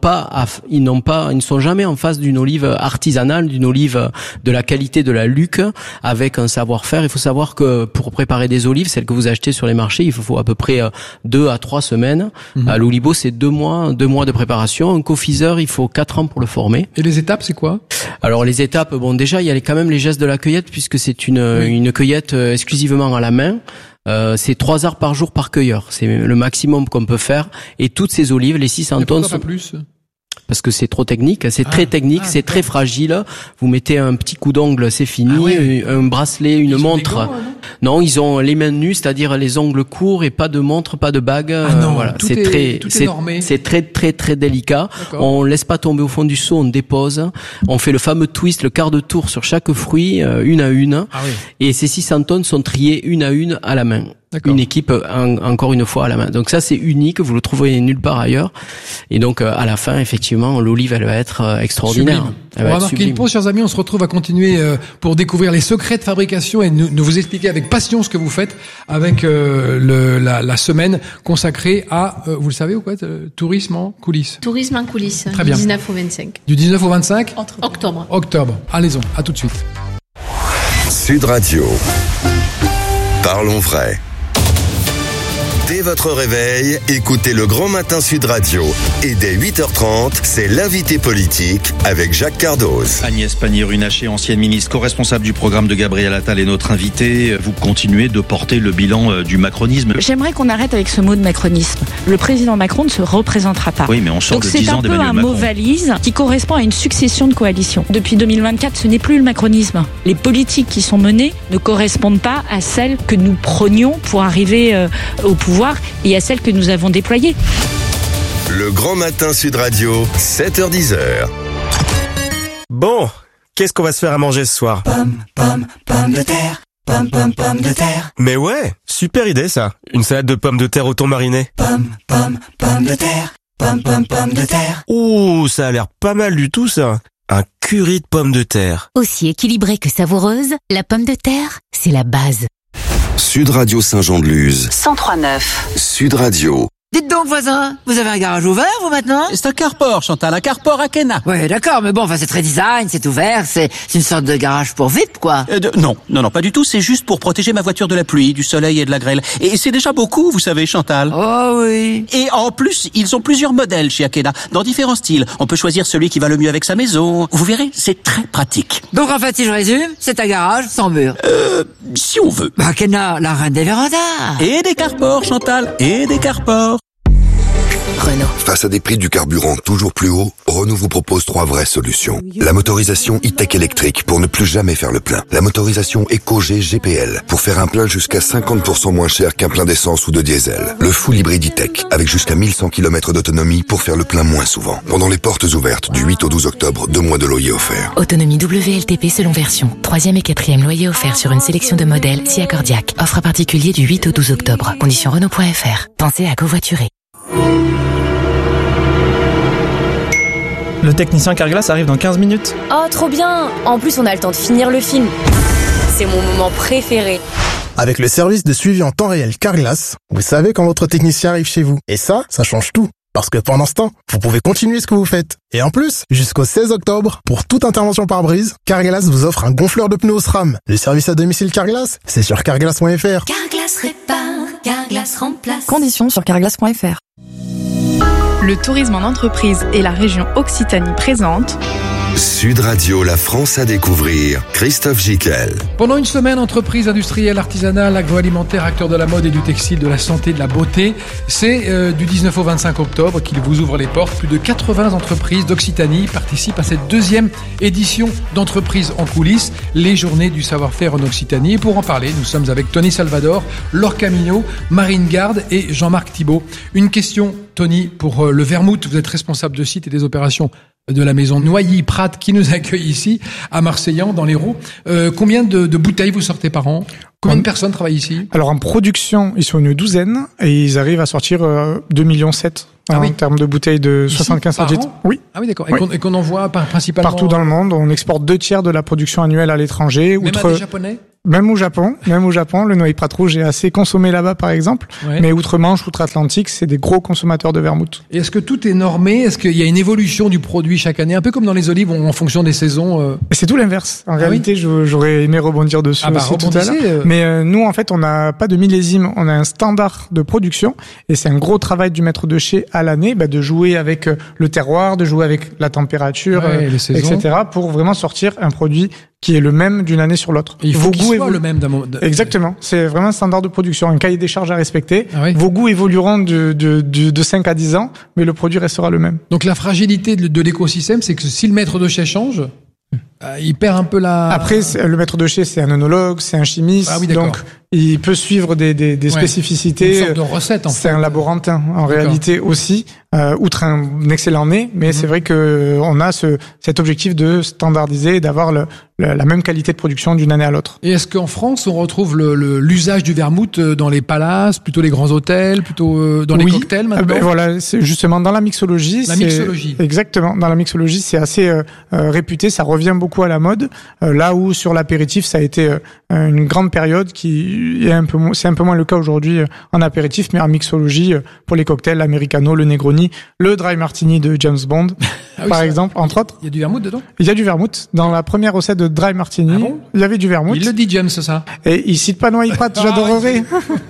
sont jamais en face d'une olive artisanale, d'une olive de la qualité de la Luc avec un savoir-faire. Il faut savoir que pour préparer des olives, celles que vous achetez sur les marchés, il faut à peu près 2 à 3 semaines. À l'Olibo, c'est 2 mois de préparation. Un confiseur, il faut 4 ans pour le former.
Et les étapes, c'est quoi?
Alors les étapes, déjà il y a quand même les gestes de la cueillette puisque c'est une cueillette exclusivement à la main. C'est 3 heures par jour par cueilleur. C'est le maximum qu'on peut faire. Et toutes ces olives, les 600 tonnes...
Pourquoi pas plus?
Parce que c'est trop technique, c'est très technique, c'est très fragile. Vous mettez un petit coup d'ongle, c'est fini. Un bracelet, une montre. Non, ils ont les mains nues, c'est-à-dire les ongles courts et pas de montre, pas de bague. Voilà, c'est très délicat. On laisse pas tomber au fond du seau, on dépose. On fait le fameux twist, le quart de tour sur chaque fruit, une à une. Et ces 600 tonnes sont triées une à une à la main. Une équipe encore une fois à la main. Donc ça c'est unique, vous le trouverez nulle part ailleurs. Et donc à la fin effectivement l'olive elle va être extraordinaire.
On va marquer une pause chers amis, on se retrouve à continuer pour découvrir les secrets de fabrication et nous vous expliquer avec passion ce que vous faites avec la semaine consacrée à, vous le savez ou quoi, tourisme en coulisses.
Tourisme en coulisses,
Très
du
bien.
19 au 25.
Du 19 au 25
Octobre.
Allez-y, à tout de suite.
Sud Radio. Parlons vrai. Dès votre réveil, écoutez le Grand Matin Sud Radio. Et dès 8h30, c'est l'invité politique avec Jacques Cardoz.
Agnès Pannier-Runacher, ancienne ministre co-responsable du programme de Gabriel Attal, est notre invitée. Vous continuez de porter le bilan du macronisme.
J'aimerais qu'on arrête avec ce mot de macronisme. Le président Macron ne se représentera pas.
Oui, mais on sort de 10 ans d'Emmanuel Macron.
Donc c'est un peu un mot valise qui correspond à une succession de coalitions. Depuis 2024, ce n'est plus le macronisme. Les politiques qui sont menées ne correspondent pas à celles que nous prônions pour arriver au pouvoir et à celles que nous avons déployées.
Le Grand Matin Sud Radio, 7h-10h.
Bon,
qu'est-ce qu'on va se faire à manger ce soir?
Pommes de terre. Pommes de terre.
Mais ouais, super idée ça. Une salade de pommes de terre au thon mariné.
Pommes de terre. Pommes de terre.
Ouh, ça a l'air pas mal du tout ça. Un curry de pommes de terre.
Aussi équilibrée que savoureuse, la pomme de terre, c'est la base.
Sud Radio Saint-Jean-de-Luz.
103.9.
Sud Radio.
Dites donc, voisin, vous avez un garage ouvert, vous, maintenant?
C'est un carport, Chantal, un carport Akena.
Ouais, d'accord, mais bon, enfin, c'est très design, c'est ouvert, c'est une sorte de garage pour VIP, quoi.
Non, pas du tout, c'est juste pour protéger ma voiture de la pluie, du soleil et de la grêle. Et c'est déjà beaucoup, vous savez, Chantal.
Oh oui.
Et en plus, ils ont plusieurs modèles chez Akena, dans différents styles. On peut choisir celui qui va le mieux avec sa maison. Vous verrez, c'est très pratique.
Donc, en fait, si je résume, c'est un garage sans mur.
Si on veut.
Akena, la reine des vérandas.
Et des carports, Chantal, et des carports.
Renault. Face à des prix du carburant toujours plus hauts, Renault vous propose 3 vraies solutions. La motorisation e-tech électrique pour ne plus jamais faire le plein. La motorisation EcoG GPL pour faire un plein jusqu'à 50% moins cher qu'un plein d'essence ou de diesel. Le full hybride e-tech avec jusqu'à 1100 km d'autonomie pour faire le plein moins souvent. Pendant les portes ouvertes du 8 au 12 octobre, 2 mois de loyer offerts.
Autonomie WLTP selon version. 3e et 4e loyer offert sur une sélection de modèles si accordiaque. Offre à particulier du 8 au 12 octobre. Conditions Renault.fr. Pensez à covoiturer.
Le technicien Carglass arrive dans 15 minutes.
Oh, trop bien! En plus, on a le temps de finir le film. C'est mon moment préféré.
Avec le service de suivi en temps réel Carglass, vous savez quand votre technicien arrive chez vous. Et ça change tout. Parce que pendant ce temps, vous pouvez continuer ce que vous faites. Et en plus, jusqu'au 16 octobre, pour toute intervention par brise, Carglass vous offre un gonfleur de pneus SRAM. Le service à domicile Carglass, c'est sur carglass.fr.
Carglass répare, Carglass remplace.
Conditions sur carglass.fr. Le tourisme en entreprise et la région Occitanie présente
Sud Radio, la France à découvrir. Christophe Gicquel.
Pendant une semaine, entreprises industrielles, artisanales, agroalimentaires, acteurs de la mode et du textile, de la santé, de la beauté. C'est du 19 au 25 octobre qu'il vous ouvre les portes. Plus de 80 entreprises d'Occitanie participent à cette 2e édition d'entreprises en coulisses, les journées du savoir-faire en Occitanie. Et pour en parler, nous sommes avec Tony Salvador, Laure Camino, Marine Garde et Jean-Marc Thibault. Une question, Tony, pour le vermouth. Vous êtes responsable de site et des opérations de la maison Noilly-Prat qui nous accueille ici à Marseillan dans l'Hérault. Combien de bouteilles vous sortez par an? Combien de personnes travaillent ici?
Alors en production, ils sont une douzaine et ils arrivent à sortir 2,7 millions en termes de bouteilles de 75 centilitres. Oui.
Ah oui, d'accord. Et qu'on envoie principalement
partout dans le monde. On exporte 2/3 de la production annuelle à l'étranger.
Même à des Japonais?
Même au Japon, le Noilly-Prat rouge est assez consommé là-bas par exemple, mais outre-Manche, outre-Atlantique, c'est des gros consommateurs de vermouth.
Et est-ce que tout est normé? Est-ce qu'il y a une évolution du produit chaque année, un peu comme dans les olives en fonction des saisons?
C'est tout l'inverse. En réalité, j'aurais aimé rebondir dessus aussi tout à l'heure. Mais nous, en fait, on n'a pas de millésime, on a un standard de production et c'est un gros travail du maître de chez à l'année, de jouer avec le terroir, de jouer avec la température, etc. pour vraiment sortir un produit qui est le même d'une année sur l'autre.
Il faut qu'il soit le même
Exactement. C'est vraiment un standard de production, un cahier des charges à respecter. Vos goûts évolueront de 5 à 10 ans, mais le produit restera le même.
Donc la fragilité de l'écosystème, c'est que si le maître de chez change, il perd un peu la...
Après, le maître de chez, c'est un œnologue, c'est un chimiste, donc il peut suivre des spécificités.
Une sorte de recette, en fait.
C'est un laborantin, en réalité aussi, outre un excellent nez, mais c'est vrai que on a cet objectif de standardiser et d'avoir la même qualité de production d'une année à l'autre.
Et est-ce qu'en France, on retrouve l'usage du vermouth dans les palaces, plutôt les grands hôtels, plutôt dans les cocktails maintenant?
Voilà, c'est justement dans la mixologie. Exactement. Dans la mixologie, c'est assez réputé, ça revient beaucoup à la mode. Là où sur l'apéritif, ça a été une grande période c'est un peu moins le cas aujourd'hui en apéritif, mais en mixologie, pour les cocktails, l'Americano, le Negroni, le Dry Martini de James Bond, par exemple, entre autres.
Il y a du vermouth dedans?
Il y a du vermouth. Dans la première recette de Dry Martini, il y avait du vermouth.
Il le dit, James, ça.
Et il cite pas Noilly-Prat, j'adorerais.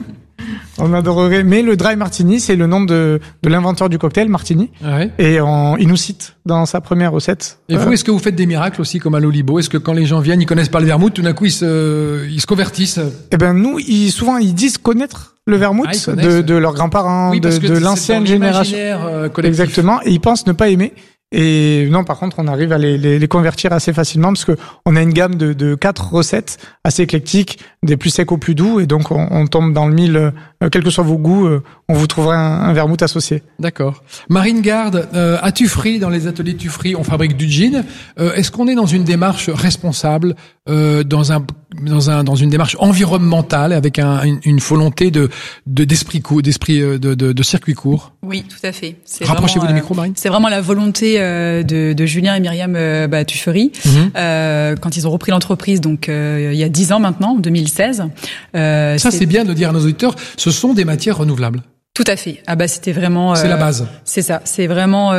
On adorerait. Mais le Dry Martini, c'est le nom de l'inventeur du cocktail, Martini. Et il nous cite dans sa première recette.
Et vous, est-ce que vous faites des miracles aussi, comme à l'Olibo? Est-ce que quand les gens viennent, ils connaissent pas le vermouth, tout d'un coup, ils se convertissent?
Eh ben, nous, souvent, ils disent connaître le vermouth de leurs grands-parents, de l'ancienne génération.
Collectif.
Exactement. Et ils pensent ne pas aimer. Et non, par contre, on arrive à les convertir assez facilement parce que on a une gamme de 4 recettes assez éclectiques, des plus secs aux plus doux, et donc on tombe dans le mille, quels que soient vos goûts, on vous trouvera un vermouth associé.
D'accord. Marine Garde, à Tuffry, dans les ateliers Tuffry, on fabrique du gin. Est-ce qu'on est dans une démarche responsable, dans une démarche environnementale, avec une volonté d'esprit de circuit court?
Oui, tout à fait.
Rapprochez-vous du micro, Marine.
C'est vraiment la volonté de Julien et Myriam Tuffry, quand ils ont repris l'entreprise, donc il y a 10 ans maintenant, en 2016.
Ça, c'est bien de le dire à nos auditeurs, ce sont des matières renouvelables.
Tout à fait. Ah bah c'était vraiment.
C'est la base.
C'est ça. C'est vraiment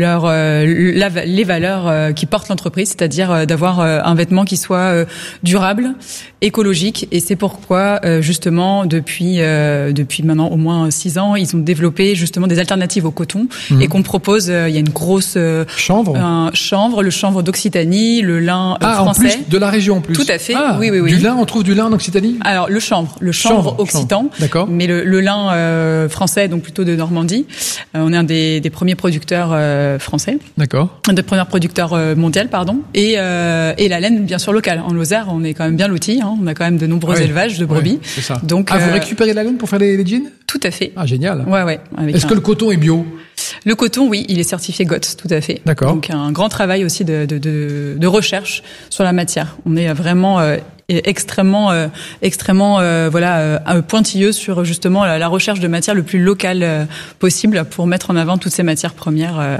les valeurs qui portent l'entreprise, c'est-à-dire d'avoir un vêtement qui soit durable, écologique. Et c'est pourquoi justement depuis maintenant au moins 6 ans, ils ont développé justement des alternatives au coton et qu'on propose. Il y a une grosse chanvre, le chanvre d'Occitanie, le lin français.
En plus de la région en plus.
Tout à fait.
Ah,
oui.
Du lin, on trouve du lin en Occitanie.
Alors le chanvre occitan.
D'accord.
Mais le lin français, donc plutôt de Normandie. On est un des premiers producteurs français.
D'accord.
Un des premiers producteurs mondial, pardon. Et la laine, bien sûr, locale. En Lozère, on est quand même bien lotis. On a quand même de nombreux élevages de brebis.
C'est ça.
Donc,
vous récupérez de la laine pour faire les jeans?
Tout à fait.
Ah, génial.
Ouais.
Est-ce que le coton est bio?
Le coton, oui, il est certifié GOTS, tout à fait.
D'accord.
Donc un grand travail aussi de recherche sur la matière. On est vraiment extrêmement pointilleux sur justement la recherche de matière le plus locale possible pour mettre en avant toutes ces matières premières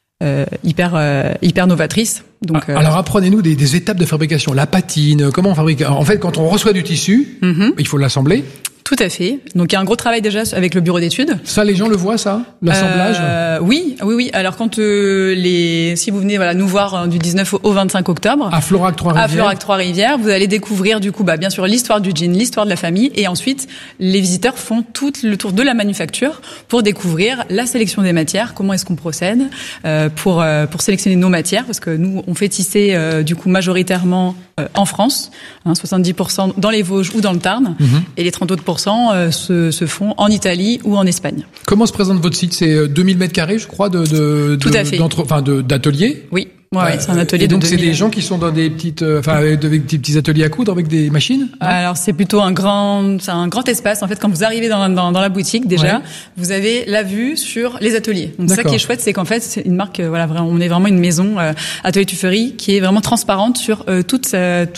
hyper novatrices. Donc,
alors apprenez-nous des étapes de fabrication. La patine, comment on fabrique? En fait, quand on reçoit du tissu, il faut l'assembler.
Tout à fait. Donc il y a un gros travail déjà avec le bureau d'études.
Ça, les gens le voient, ça, l'assemblage.
Oui. Alors quand si vous venez nous voir du 19 au 25 octobre
à Florac
Trois-Rivières, vous allez découvrir du coup bien sûr l'histoire du jean, l'histoire de la famille, et ensuite les visiteurs font tout le tour de la manufacture pour découvrir la sélection des matières, comment est-ce qu'on procède pour sélectionner nos matières, parce que nous on fait tisser du coup majoritairement en France, 70% dans les Vosges ou dans le Tarn, et les 30 autres se font en Italie ou en Espagne.
Comment se présente votre site? C'est 2000 mètres carrés, je crois,
Tout à fait.
D'atelier.
Oui. Ouais, c'est un atelier de 2000.
Donc c'est des gens qui sont dans des petites, avec des petits ateliers à coudre avec des machines.
Alors c'est plutôt un grand espace. En fait, quand vous arrivez dans la boutique, déjà, vous avez la vue sur les ateliers. Donc ça qui est chouette, c'est qu'en fait, c'est une marque, on est vraiment une maison Atelier Tuffry qui est vraiment transparente sur toutes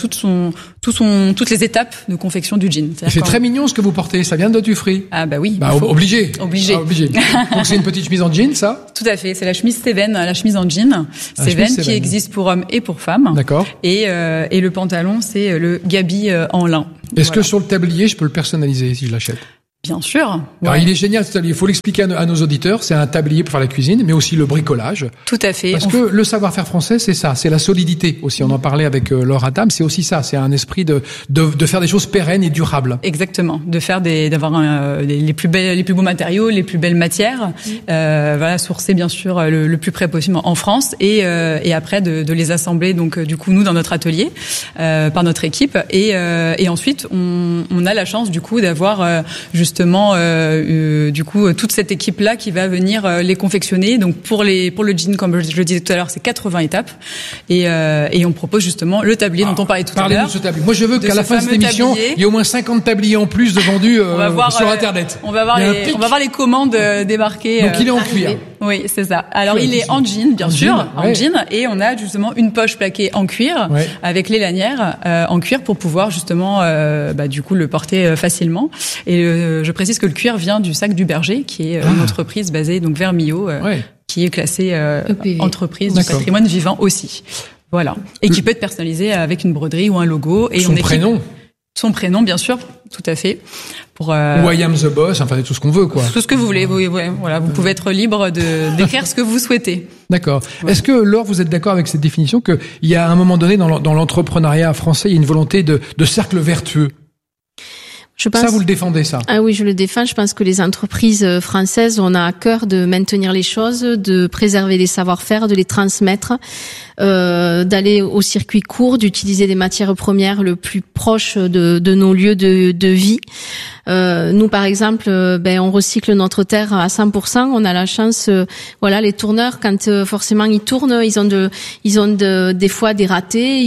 les étapes de confection du jean.
C'est très mignon ce que vous portez. Ça vient de Tuffry.
Ah bah oui.
Obligé.
Obligé.
Donc c'est une petite chemise en jean, ça?
Tout à fait. C'est la chemise Seven, la chemise en jean. Seven qui existe pour hommes et pour femmes.
D'accord.
Et le pantalon, c'est le gabi en lin.
Est-ce que sur le tablier, je peux le personnaliser si je l'achète?
Bien sûr.
Alors, il est génial ce tablier. Il faut l'expliquer à nos auditeurs. C'est un tablier pour faire la cuisine, mais aussi le bricolage.
Tout à fait.
Parce que le savoir-faire français, c'est ça. C'est la solidité aussi. On en parlait avec Laure Adam. C'est aussi ça. C'est un esprit de faire des choses pérennes et durables.
Exactement. D'avoir les plus beaux matériaux, les plus belles matières. Sourcer bien sûr le plus près possible en France et après de les assembler. Donc, du coup, nous, dans notre atelier, par notre équipe. Et ensuite, on a la chance, du coup, d'avoir, justement toute cette équipe là qui va venir les confectionner. Donc pour le jean, comme je le disais tout à l'heure, c'est 80 étapes et on propose justement le tablier dont on parlait tout à l'heure.
Parlez-nous de ce tablier. Moi je veux qu'à la fin de cette émission, il y ait au moins 50 tabliers en plus de vendus sur internet.
On va voir les commandes débarquer.
Donc il est en cuir.
Oui, c'est ça. Alors il est en jean, bien sûr, en jean, et on a justement une poche plaquée en cuir avec les lanières en cuir pour pouvoir justement du coup le porter facilement. Et je précise que le cuir vient du Sac du Berger, qui est une entreprise basée donc vers Millau, qui est classée entreprise du patrimoine vivant aussi. Voilà. Et qui peut être personnalisé avec une broderie ou un logo. Et son prénom, bien sûr, tout à fait. Ou
I am the boss, enfin tout ce qu'on veut, quoi.
Tout ce que vous voulez, vous pouvez être libre d'écrire ce que vous souhaitez.
D'accord. Ouais. Est-ce que, Laure, vous êtes d'accord avec cette définition qu'il y a à un moment donné dans l'entrepreneuriat français, il y a une volonté de cercle vertueux?
Je pense...
Ça, vous le défendez, ça?
Ah oui, je le défends. Je pense que les entreprises françaises, on a à cœur de maintenir les choses, de préserver les savoir-faire, de les transmettre, d'aller au circuit court, d'utiliser des matières premières le plus proche de nos lieux de vie. Nous, par exemple, on recycle notre terre à 100%. On a la chance, les tourneurs, quand forcément ils tournent, ils ont des fois des ratés,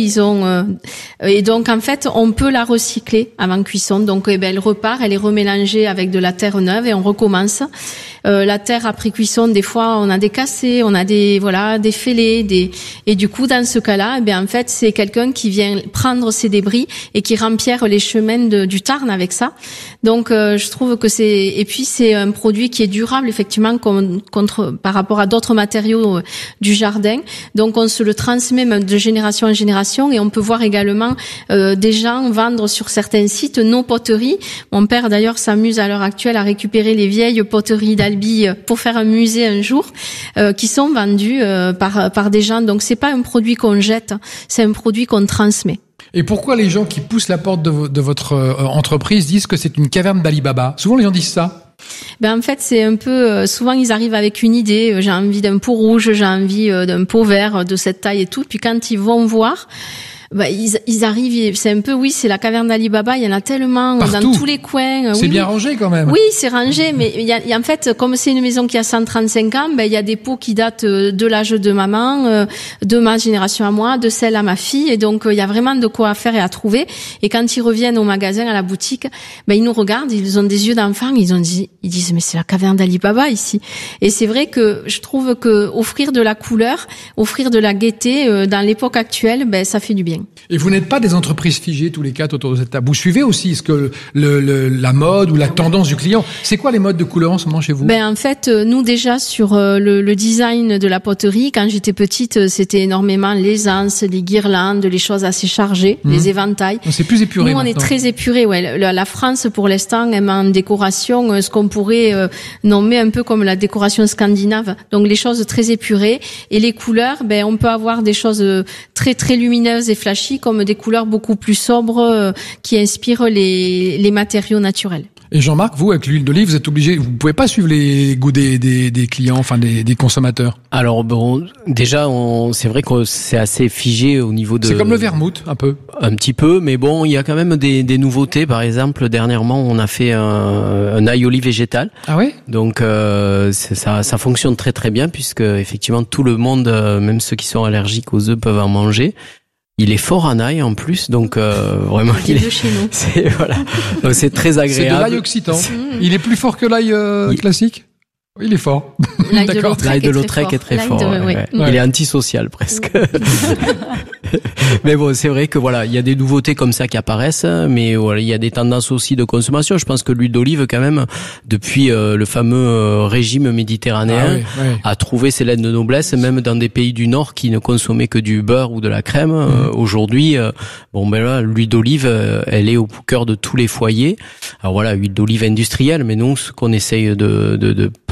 et donc en fait, on peut la recycler avant cuisson. Donc, elle repart, elle est remélangée avec de la terre neuve et on recommence. La terre après cuisson, des fois, on a des cassés, on a des fêlés, et du coup, dans ce cas-là, en fait, c'est quelqu'un qui vient prendre ces débris et qui rempierre les chemins du Tarn avec ça. Donc, je trouve que c'est un produit qui est durable, effectivement, par rapport à d'autres matériaux du jardin. Donc, on se le transmet même de génération en génération, et on peut voir également des gens vendre sur certains sites nos poteries. Mon père, d'ailleurs, s'amuse à l'heure actuelle à récupérer les vieilles poteries d'Albi pour faire un musée un jour, qui sont vendues par des gens. Donc, c'est pas un produit qu'on jette, c'est un produit qu'on transmet.
Et pourquoi les gens qui poussent la porte de votre entreprise disent que c'est une caverne d'Ali Baba? Souvent, les gens disent ça.
En fait, c'est un peu... souvent, ils arrivent avec une idée. J'ai envie d'un pot rouge, j'ai envie d'un pot vert de cette taille et tout. Puis quand ils vont voir... ils arrivent, c'est un peu, c'est la caverne d'Ali Baba, il y en a tellement
partout,
dans tous les coins.
C'est bien rangé quand même.
Oui, c'est rangé, mais il y a en fait, comme c'est une maison qui a 135 ans, il y a des pots qui datent de l'âge de maman, de ma génération à moi, de celle à ma fille, et donc il y a vraiment de quoi faire et à trouver. Et quand ils reviennent au magasin, à la boutique, ils nous regardent, ils ont des yeux d'enfant, ils disent mais c'est la caverne d'Ali Baba ici. Et c'est vrai que je trouve que offrir de la couleur, offrir de la gaieté dans l'époque actuelle, ça fait du bien.
Et vous n'êtes pas des entreprises figées tous les quatre autour de cette table. Vous suivez aussi ce que la mode ou la tendance du client. C'est quoi les modes de couleur en ce moment chez vous?
En fait, nous déjà sur le design de la poterie, quand j'étais petite, c'était énormément les anses, les guirlandes, les choses assez chargées, les éventails.
C'est plus épuré.
Nous, on
maintenant.
est très épuré. Ouais, la France pour l'instant aime en décoration ce qu'on pourrait nommer un peu comme la décoration scandinave. Donc les choses très épurées, et les couleurs, on peut avoir des choses très très lumineuses et flashy, comme des couleurs beaucoup plus sobres qui inspirent les matériaux naturels.
Et Jean-Marc, vous, avec l'huile d'olive, vous êtes obligé, vous pouvez pas suivre les goûts des clients, enfin des consommateurs.
Alors déjà, c'est vrai que c'est assez figé au niveau de...
C'est comme le vermouth, un peu.
Un petit peu, mais il y a quand même des nouveautés. Par exemple, dernièrement, on a fait un aïoli végétal.
Ah oui?
Donc ça fonctionne très très bien, puisque effectivement tout le monde, même ceux qui sont allergiques aux œufs, peuvent en manger. Il est fort en ail en plus, donc vraiment c'est très agréable.
C'est de l'ail occitan. Il est plus fort que l'ail classique. Il est fort.
L'ail de Lautrec est très fort. Il est antisocial presque. Mais c'est vrai que il y a des nouveautés comme ça qui apparaissent, mais il y a des tendances aussi de consommation. Je pense que l'huile d'olive, quand même, depuis le fameux régime méditerranéen, a trouvé ses lettres de noblesse, même dans des pays du Nord qui ne consommaient que du beurre ou de la crème. Aujourd'hui, l'huile d'olive, elle est au cœur de tous les foyers. Alors huile d'olive industrielle, mais non, ce qu'on essaye de